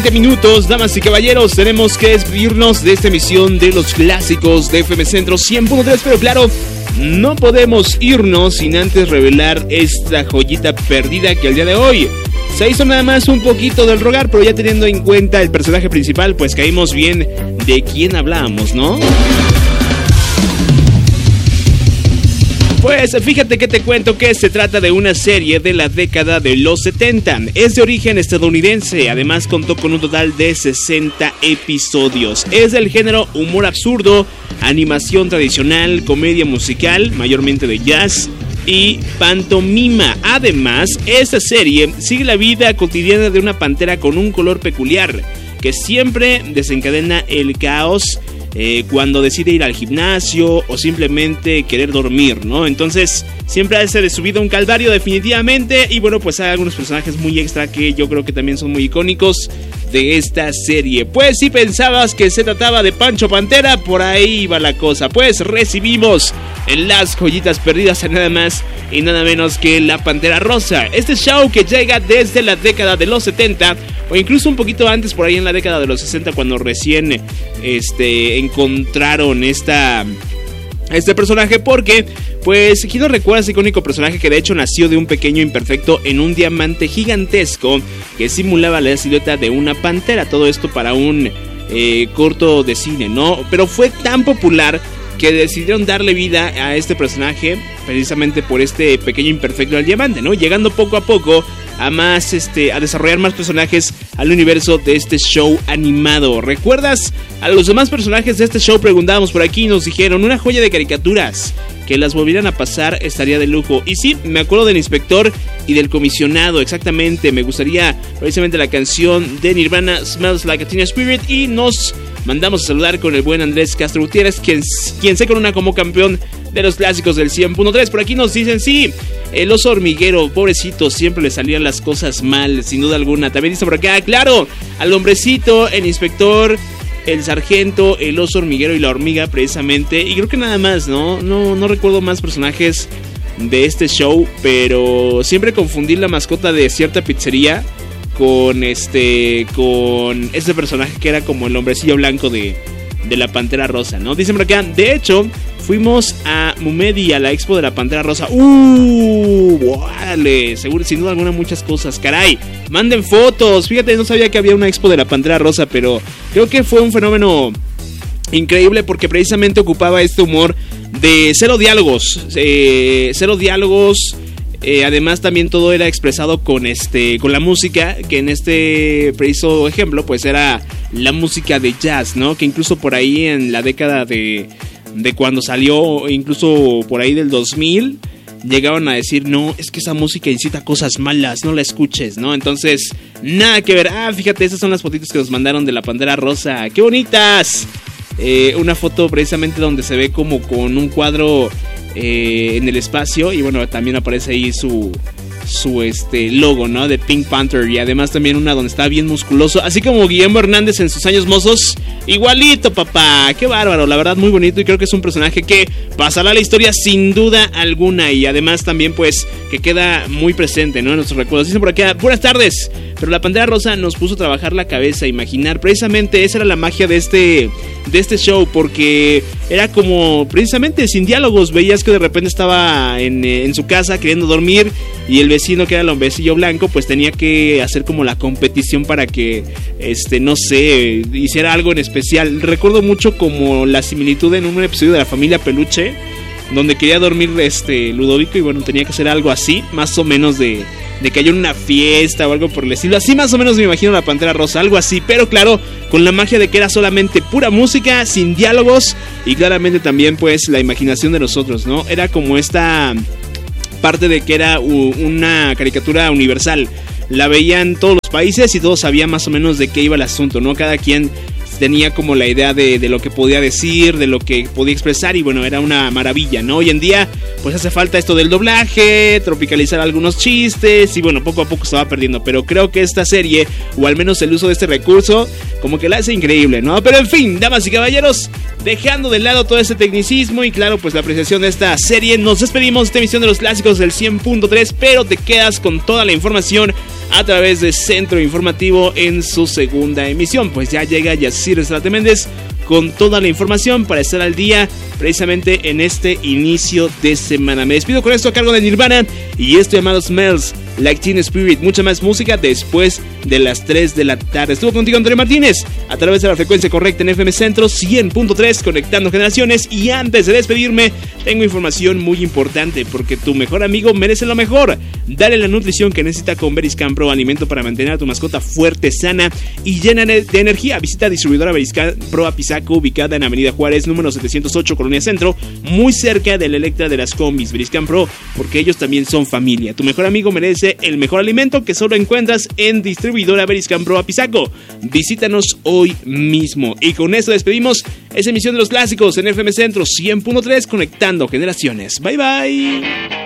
Minutos, damas y caballeros, tenemos que despedirnos de esta emisión de los clásicos de FM Centro 100.3, pero claro, no podemos irnos sin antes revelar esta joyita perdida que el día de hoy se hizo nada más un poquito del rogar, pero ya teniendo en cuenta el personaje principal, pues caímos bien de quién hablábamos, ¿no? Pues fíjate que te cuento que se trata de una serie de la década de los 70. Es de origen estadounidense, además contó con un total de 60 episodios. Es del género humor absurdo, animación tradicional, comedia musical, mayormente de jazz y pantomima. Además, esta serie sigue la vida cotidiana de una pantera con un color peculiar, que siempre desencadena el caos cuando decide ir al gimnasio o simplemente querer dormir, ¿no? Entonces siempre hace de su vida un calvario definitivamente. Y bueno, pues hay algunos personajes muy extra que yo creo que también son muy icónicos de esta serie. Pues si pensabas que se trataba de Pancho Pantera, por ahí va la cosa. Pues recibimos en las joyitas perdidas a nada más y nada menos que La Pantera Rosa. Este show que llega desde la década de los 70 o incluso un poquito antes, por ahí en la década de los 60, cuando recién encontraron este personaje, porque pues ¿quién no recuerda ese icónico personaje que de hecho nació de un pequeño imperfecto en un diamante gigantesco que simulaba la silueta de una pantera? Todo esto para un corto de cine, ¿no? Pero fue tan popular que decidieron darle vida a este personaje precisamente por este pequeño imperfecto del diamante, ¿no? Llegando poco a poco a más a desarrollar más personajes al universo de este show animado. ¿Recuerdas a los demás personajes de este show? Preguntábamos por aquí y nos dijeron una joya de caricaturas. Que las volvieran a pasar estaría de lujo. Y sí, me acuerdo del inspector y del comisionado, exactamente. Me gustaría precisamente la canción de Nirvana, Smells Like a Teen Spirit. Y nos mandamos a saludar con el buen Andrés Castro Gutiérrez, quien se corona como campeón de los clásicos del 100.3. Por aquí nos dicen, sí, el oso hormiguero, pobrecito, siempre le salían las cosas mal, sin duda alguna. También dice por acá, claro, al hombrecito, el inspector, el sargento, el oso hormiguero y la hormiga precisamente. Y creo que nada más, no recuerdo más personajes de este show, pero siempre confundí la mascota de cierta pizzería con este personaje que era como el hombrecillo blanco de la Pantera Rosa, ¿no? Dicen por acá, de hecho, fuimos a Mumedi, a la expo de la Pantera Rosa. ¡Vale! Seguro, sin duda alguna, muchas cosas. Caray, manden fotos. Fíjate, no sabía que había una expo de la Pantera Rosa, pero creo que fue un fenómeno increíble porque precisamente ocupaba este humor de cero diálogos. Además también todo era expresado con la música, que en este preciso ejemplo pues era la música de jazz, ¿no? Que incluso por ahí en la década de cuando salió, incluso por ahí del 2000, llegaron a decir, no, es que esa música incita cosas malas, no la escuches, ¿no? Entonces, nada que ver. Fíjate, estas son las fotitos que nos mandaron de la Pantera Rosa. ¡Qué bonitas! Una foto precisamente donde se ve como con un cuadro en el espacio, y bueno, también aparece ahí su logo, ¿no? De Pink Panther, y además también una donde está bien musculoso, así como Guillermo Hernández en sus años mozos. Igualito, papá, qué bárbaro, la verdad muy bonito, y creo que es un personaje que pasará a la historia sin duda alguna, y además también pues que queda muy presente, ¿no? En nuestros recuerdos. Dicen por acá, buenas tardes, pero la Pantera Rosa nos puso a trabajar la cabeza, imaginar, precisamente esa era la magia de este show, porque era como precisamente sin diálogos. Veías que de repente estaba en su casa queriendo dormir, y el vecino, que era el hombrecillo blanco, pues tenía que hacer como la competición para que no sé, hiciera algo en especial. Recuerdo mucho como la similitud en un episodio de La Familia Peluche, donde quería dormir Ludovico, y bueno, tenía que hacer algo así, más o menos de que haya una fiesta o algo por el estilo. Así más o menos me imagino la Pantera Rosa, algo así, pero claro, con la magia de que era solamente pura música, sin diálogos, y claramente también pues la imaginación de nosotros, ¿no? Era como esta parte de que era una caricatura universal. La veían todos los países y todos sabían más o menos de qué iba el asunto, ¿no? Cada quien tenía como la idea de lo que podía decir, de lo que podía expresar, y bueno, era una maravilla, ¿no? Hoy en día pues hace falta esto del doblaje, tropicalizar algunos chistes, y bueno, poco a poco se va perdiendo, pero creo que esta serie, o al menos el uso de este recurso, como que la hace increíble, ¿no? Pero en fin, damas y caballeros, dejando de lado todo ese tecnicismo y claro, pues la apreciación de esta serie, nos despedimos de esta emisión de los clásicos del 100.3, pero te quedas con toda la información a través de Centro Informativo en su segunda emisión. Pues ya llega Yacir Estrada Méndez con toda la información para estar al día precisamente en este inicio de semana. Me despido con esto a cargo de Nirvana y esto llamado Smells Like Teen Spirit. Mucha más música después de las 3 de la tarde. Estuvo contigo Antonio Martínez a través de la frecuencia correcta en FM Centro 100.3, conectando generaciones. Y antes de despedirme, tengo información muy importante, porque tu mejor amigo merece lo mejor. Dale la nutrición que necesita con Beriscan Pro, alimento para mantener a tu mascota fuerte, sana y llena de energía. Visita distribuidora Beriscan Pro Apizaco, ubicada en Avenida Juárez, número 708, Colonia Centro, muy cerca del Electra de las combis. Beriscan Pro, porque ellos también son familia. Tu mejor amigo merece el mejor alimento que solo encuentras en distribuidora Beriscan Pro Apizaco. Visítanos hoy mismo. Y con esto despedimos esa emisión de los clásicos en FM Centro 100.3, conectando generaciones. Bye bye.